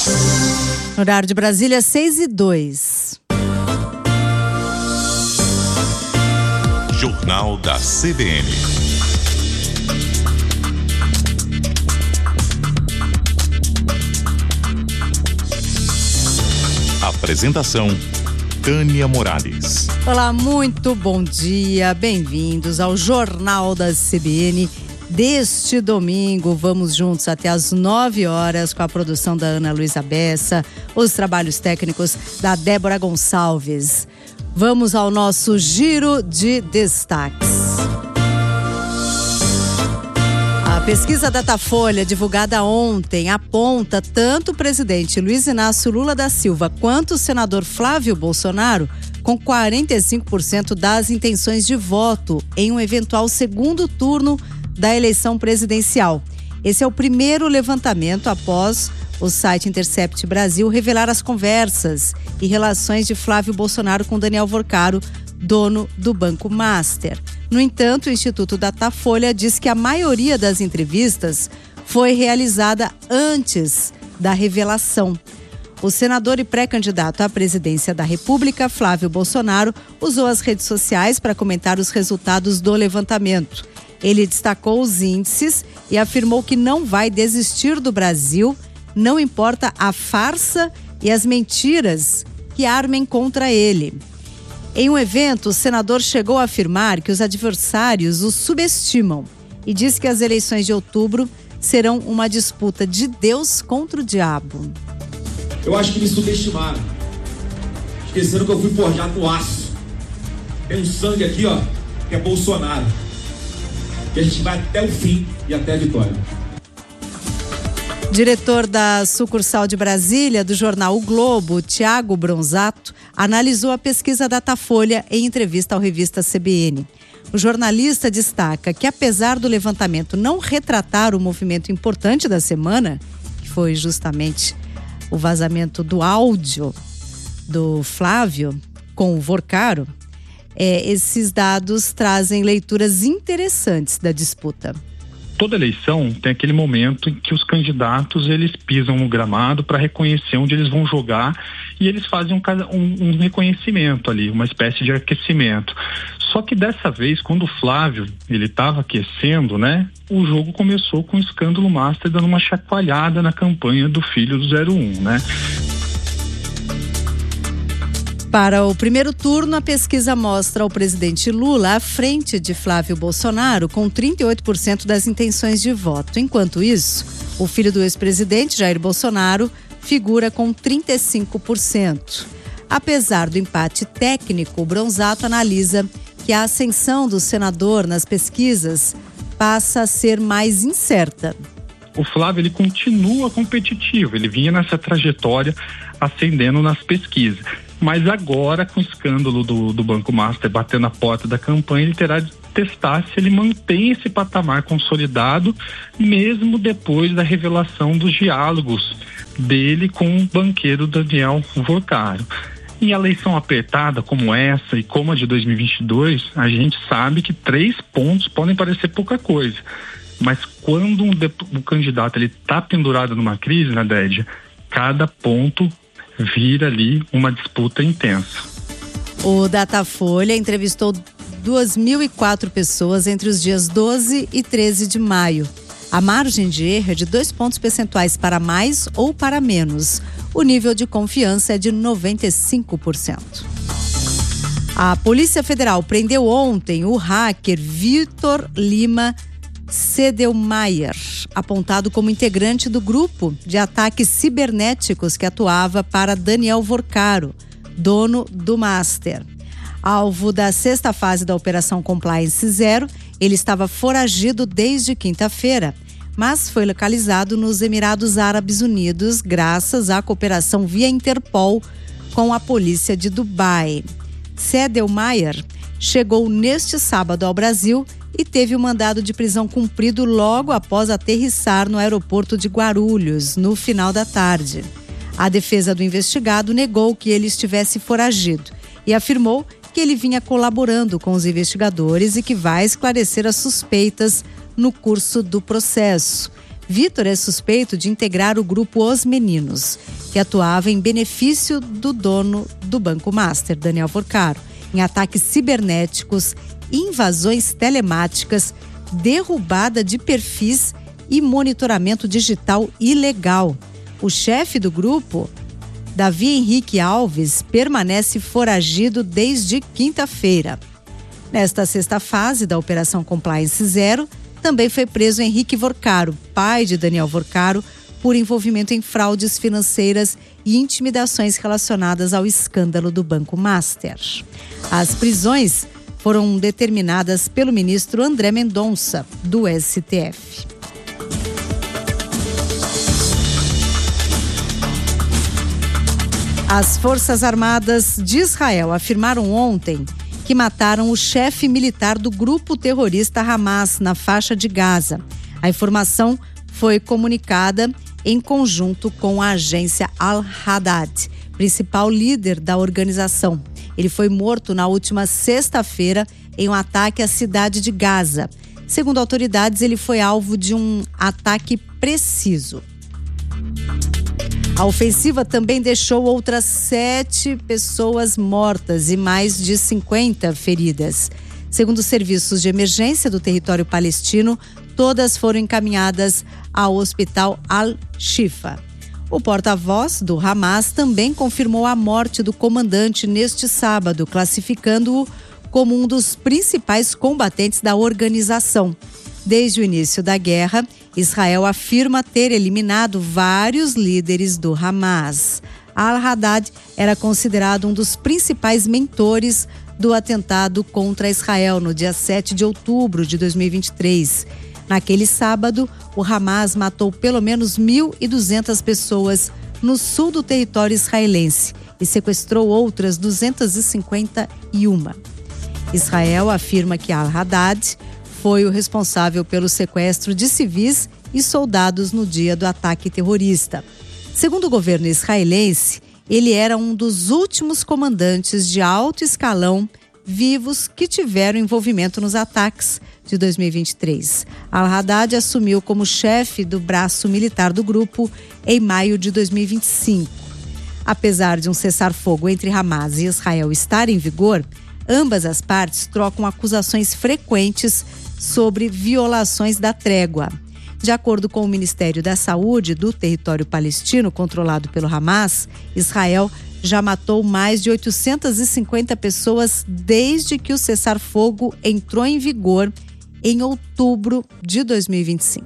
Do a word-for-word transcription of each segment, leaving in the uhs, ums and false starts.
No horário de Brasília, seis e dois. Jornal da C B N. Apresentação: Tânia Morales. Olá, muito bom dia, bem-vindos ao Jornal da C B N deste domingo. Vamos juntos até às nove horas com a produção da Ana Luísa Bessa, os trabalhos técnicos da Débora Gonçalves. Vamos ao nosso giro de destaques. A pesquisa Datafolha, divulgada ontem, aponta tanto o presidente Luiz Inácio Lula da Silva quanto o senador Flávio Bolsonaro com quarenta e cinco por cento das intenções de voto em um eventual segundo turno da eleição presidencial. Esse é o primeiro levantamento após o site Intercept Brasil revelar as conversas e relações de Flávio Bolsonaro com Daniel Vorcaro, dono do Banco Master. No entanto, o Instituto Datafolha diz que a maioria das entrevistas foi realizada antes da revelação. O senador e pré-candidato à presidência da República, Flávio Bolsonaro, usou as redes sociais para comentar os resultados do levantamento. Ele destacou os índices e afirmou que não vai desistir do Brasil, não importa a farsa e as mentiras que armem contra ele. Em um evento, o senador chegou a afirmar que os adversários o subestimam e disse que as eleições de outubro serão uma disputa de Deus contra o diabo. Eu acho que me subestimaram. Esqueceram que eu fui forjado no aço. Tem um sangue aqui, ó, que é Bolsonaro. E a gente vai até o fim e até a vitória. Diretor da sucursal de Brasília do jornal O Globo, Tiago Bronzato, analisou a pesquisa Datafolha em entrevista ao revista C B N. O jornalista destaca que, apesar do levantamento não retratar o movimento importante da semana, que foi justamente o vazamento do áudio do Flávio com o Vorcaro, é, esses dados trazem leituras interessantes da disputa. Toda eleição tem aquele momento em que os candidatos eles pisam no gramado para reconhecer onde eles vão jogar e eles fazem um, um, um reconhecimento ali, uma espécie de aquecimento. Só que dessa vez, quando o Flávio ele estava aquecendo, né, o jogo começou com o escândalo Master dando uma chacoalhada na campanha do filho do zero um, né? Para o primeiro turno, a pesquisa mostra o presidente Lula à frente de Flávio Bolsonaro com trinta e oito por cento das intenções de voto. Enquanto isso, o filho do ex-presidente, Jair Bolsonaro, figura com trinta e cinco por cento. Apesar do empate técnico, o Bronzato analisa que a ascensão do senador nas pesquisas passa a ser mais incerta. O Flávio ele continua competitivo, ele vinha nessa trajetória ascendendo nas pesquisas. Mas agora, com o escândalo do, do Banco Master batendo a porta da campanha, ele terá de testar se ele mantém esse patamar consolidado, mesmo depois da revelação dos diálogos dele com o banqueiro Daniel Vorcaro. Em eleição apertada como essa e como a de dois mil e vinte e dois, a gente sabe que três pontos podem parecer pouca coisa. Mas quando um, um candidato está pendurado numa crise, né, Dédia, cada ponto vira ali uma disputa intensa. O Datafolha entrevistou duas mil e quatro pessoas entre os dias doze e treze de maio. A margem de erro é de dois pontos percentuais para mais ou para menos. O nível de confiança é de noventa e cinco por cento. A Polícia Federal prendeu ontem o hacker Vitor Lima Sedelmaier, apontado como integrante do grupo de ataques cibernéticos que atuava para Daniel Vorcaro, dono do Master. Alvo da sexta fase da Operação Compliance Zero, ele estava foragido desde quinta-feira, mas foi localizado nos Emirados Árabes Unidos graças à cooperação via Interpol com a polícia de Dubai. Sedelmaier chegou neste sábado ao Brasil e teve o mandado de prisão cumprido logo após aterrissar no aeroporto de Guarulhos, no final da tarde. A defesa do investigado negou que ele estivesse foragido e afirmou que ele vinha colaborando com os investigadores e que vai esclarecer as suspeitas no curso do processo. Vitor é suspeito de integrar o grupo Os Meninos, que atuava em benefício do dono do Banco Master, Daniel Porcaro, em ataques cibernéticos, invasões telemáticas, derrubada de perfis e monitoramento digital ilegal. O chefe do grupo, Davi Henrique Alves, permanece foragido desde quinta-feira. Nesta sexta fase da Operação Compliance Zero, também foi preso Henrique Porcaro, pai de Daniel Porcaro, por envolvimento em fraudes financeiras e intimidações relacionadas ao escândalo do Banco Master. As prisões foram determinadas pelo ministro André Mendonça, do S T F. As Forças Armadas de Israel afirmaram ontem que mataram o chefe militar do grupo terrorista Hamas na faixa de Gaza. A informação foi comunicada em conjunto com a agência Al-Haddad, principal líder da organização. Ele foi morto na última sexta-feira em um ataque à cidade de Gaza. Segundo autoridades, ele foi alvo de um ataque preciso. A ofensiva também deixou outras sete pessoas mortas e mais de cinquenta feridas. Segundo os serviços de emergência do território palestino, todas foram encaminhadas ao hospital Al-Shifa. O porta-voz do Hamas também confirmou a morte do comandante neste sábado, classificando-o como um dos principais combatentes da organização. Desde o início da guerra, Israel afirma ter eliminado vários líderes do Hamas. Al-Haddad era considerado um dos principais mentores do atentado contra Israel no dia sete de outubro de dois mil e vinte e três. Naquele sábado, o Hamas matou pelo menos mil e duzentas pessoas no sul do território israelense e sequestrou outras duzentas e cinquenta e uma. Israel afirma que Al-Haddad foi o responsável pelo sequestro de civis e soldados no dia do ataque terrorista. Segundo o governo israelense, ele era um dos últimos comandantes de alto escalão vivos que tiveram envolvimento nos ataques de dois mil e vinte e três. Al-Haddad assumiu como chefe do braço militar do grupo em maio de dois mil e vinte e cinco. Apesar de um cessar-fogo entre Hamas e Israel estar em vigor, ambas as partes trocam acusações frequentes sobre violações da trégua. De acordo com o Ministério da Saúde do território palestino controlado pelo Hamas, Israel já matou mais de oitocentas e cinquenta pessoas desde que o cessar-fogo entrou em vigor em outubro de dois mil e vinte e cinco.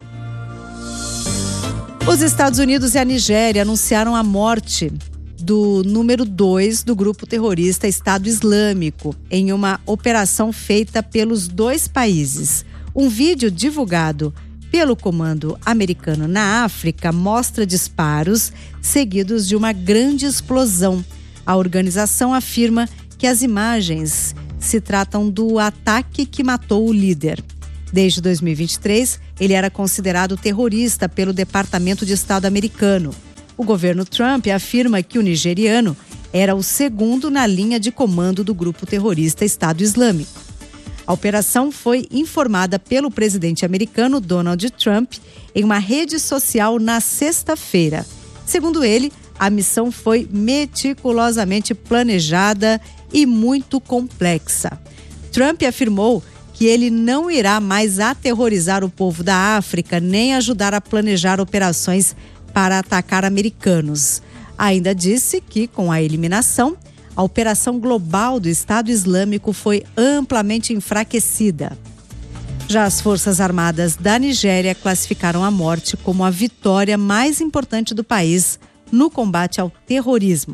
Os Estados Unidos e a Nigéria anunciaram a morte do número dois do grupo terrorista Estado Islâmico, em uma operação feita pelos dois países. Um vídeo divulgado pelo Comando Americano na África mostra disparos seguidos de uma grande explosão. A organização afirma que as imagens se tratam do ataque que matou o líder. Desde dois mil e vinte e três, ele era considerado terrorista pelo Departamento de Estado americano. O governo Trump afirma que o nigeriano era o segundo na linha de comando do grupo terrorista Estado Islâmico. A operação foi informada pelo presidente americano Donald Trump em uma rede social na sexta-feira. Segundo ele, a missão foi meticulosamente planejada e muito complexa. Trump afirmou que ele não irá mais aterrorizar o povo da África nem ajudar a planejar operações para atacar americanos. Ainda disse que, com a eliminação, a operação global do Estado Islâmico foi amplamente enfraquecida. Já as Forças Armadas da Nigéria classificaram a morte como a vitória mais importante do país no combate ao terrorismo.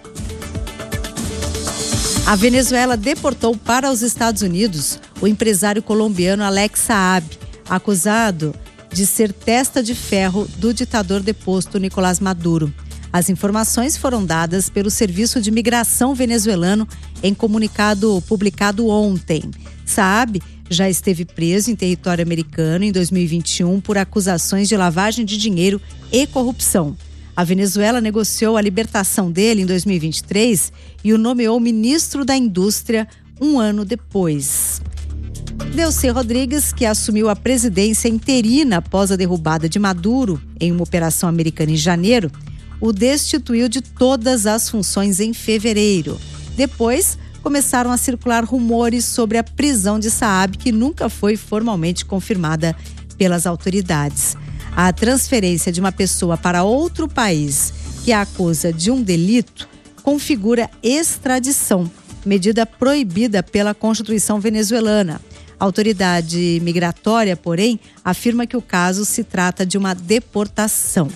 A Venezuela deportou para os Estados Unidos o empresário colombiano Alex Saab, acusado de ser testa de ferro do ditador deposto Nicolás Maduro. As informações foram dadas pelo Serviço de Migração venezuelano em comunicado publicado ontem. Saab já esteve preso em território americano em dois mil e vinte e um por acusações de lavagem de dinheiro e corrupção. A Venezuela negociou a libertação dele em dois mil e vinte e três e o nomeou ministro da Indústria um ano depois. Delcy Rodrigues, que assumiu a presidência interina após a derrubada de Maduro em uma operação americana em janeiro, o destituiu de todas as funções em fevereiro. Depois, começaram a circular rumores sobre a prisão de Saab, que nunca foi formalmente confirmada pelas autoridades. A transferência de uma pessoa para outro país que a acusa de um delito configura extradição, medida proibida pela Constituição venezuelana. A autoridade migratória, porém, afirma que o caso se trata de uma deportação.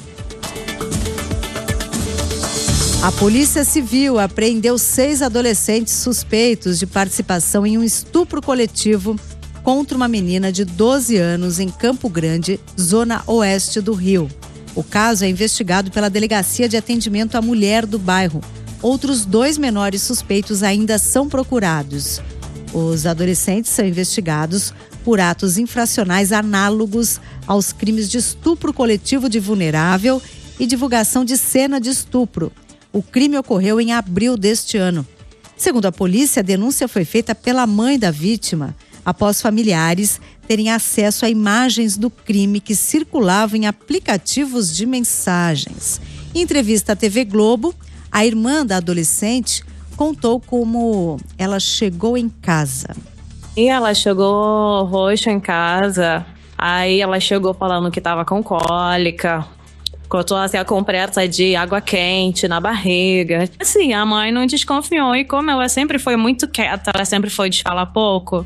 A Polícia Civil apreendeu seis adolescentes suspeitos de participação em um estupro coletivo contra uma menina de doze anos em Campo Grande, zona oeste do Rio. O caso é investigado pela Delegacia de Atendimento à Mulher do bairro. Outros dois menores suspeitos ainda são procurados. Os adolescentes são investigados por atos infracionais análogos aos crimes de estupro coletivo de vulnerável e divulgação de cena de estupro. O crime ocorreu em abril deste ano. Segundo a polícia, a denúncia foi feita pela mãe da vítima, após familiares terem acesso a imagens do crime que circulavam em aplicativos de mensagens. Em entrevista à T V Globo, a irmã da adolescente contou como ela chegou em casa. E ela chegou roxa em casa, aí ela chegou falando que estava com cólica, contou assim, com pressa de água quente na barriga. Assim, a mãe não desconfiou e como ela sempre foi muito quieta, ela sempre foi de falar pouco.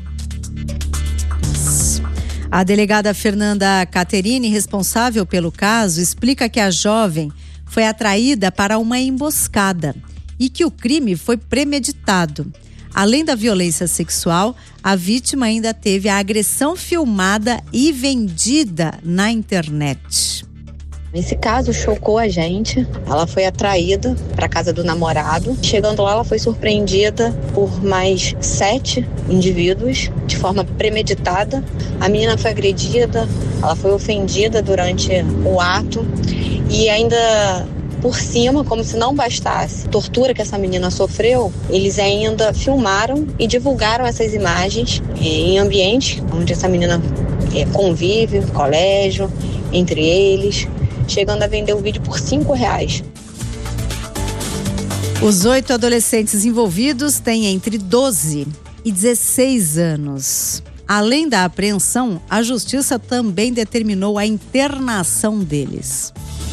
A delegada Fernanda Caterini, responsável pelo caso, explica que a jovem foi atraída para uma emboscada e que o crime foi premeditado. Além da violência sexual, a vítima ainda teve a agressão filmada e vendida na internet. Esse caso chocou a gente. Ela foi atraída para a casa do namorado. Chegando lá, ela foi surpreendida por mais sete indivíduos de forma premeditada. A menina foi agredida, ela foi ofendida durante o ato e ainda por cima, como se não bastasse a tortura que essa menina sofreu, eles ainda filmaram e divulgaram essas imagens em ambientes onde essa menina convive, colégio, entre eles, chegando a vender o vídeo por cinco reais. Os oito adolescentes envolvidos têm entre doze e dezesseis anos. Além da apreensão, a justiça também determinou a internação deles.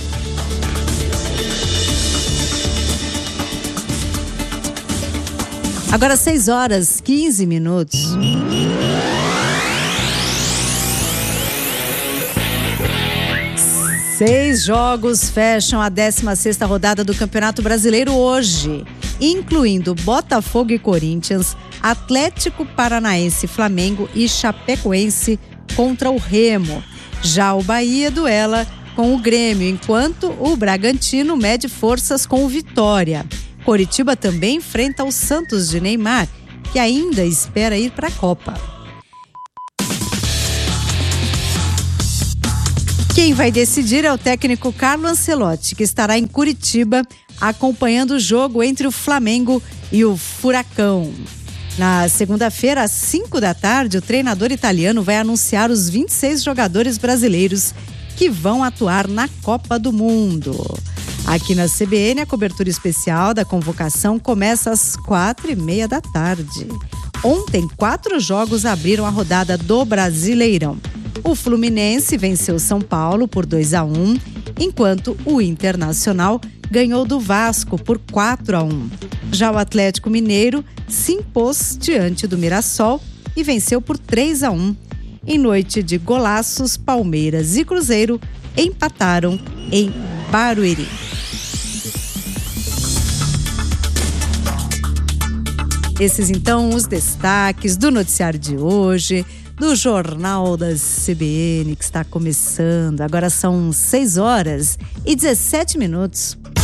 Agora seis horas, quinze minutos. Seis jogos fecham a décima sexta rodada do Campeonato Brasileiro hoje, incluindo Botafogo e Corinthians, Atlético Paranaense, Flamengo e Chapecoense contra o Remo. Já o Bahia duela com o Grêmio, enquanto o Bragantino mede forças com o Vitória. Coritiba também enfrenta o Santos de Neymar, que ainda espera ir para a Copa. Quem vai decidir é o técnico Carlo Ancelotti, que estará em Curitiba acompanhando o jogo entre o Flamengo e o Furacão. Na segunda-feira, às cinco da tarde, o treinador italiano vai anunciar os vinte e seis jogadores brasileiros que vão atuar na Copa do Mundo. Aqui na C B N, a cobertura especial da convocação começa às quatro e meia da tarde. Ontem, quatro jogos abriram a rodada do Brasileirão. O Fluminense venceu São Paulo por dois a um, enquanto o Internacional ganhou do Vasco por quatro a um. Já o Atlético Mineiro se impôs diante do Mirassol e venceu por três a um. Em noite de golaços, Palmeiras e Cruzeiro empataram em Barueri. Esses então os destaques do noticiário de hoje, do Jornal da C B N, que está começando. Agora são seis horas e dezessete minutos.